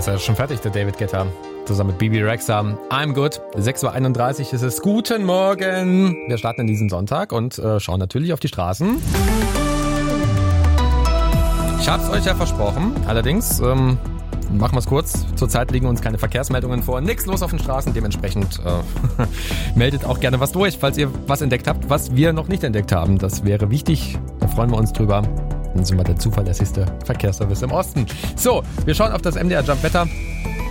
ist ja schon fertig, der David Guetta. Zusammen mit Bibi Rexha. I'm good. 6.31 Uhr ist es. Guten Morgen. Wir starten in diesen Sonntag und schauen natürlich auf die Straßen. Ich habe es euch ja versprochen. Allerdings, machen wir es kurz. Zurzeit liegen uns keine Verkehrsmeldungen vor. Nichts los auf den Straßen. Dementsprechend meldet auch gerne was durch, falls ihr was entdeckt habt, was wir noch nicht entdeckt haben. Das wäre wichtig. Da freuen wir uns drüber. Dann sind wir der zuverlässigste Verkehrsservice im Osten. So, wir schauen auf das MDR Jump Wetter.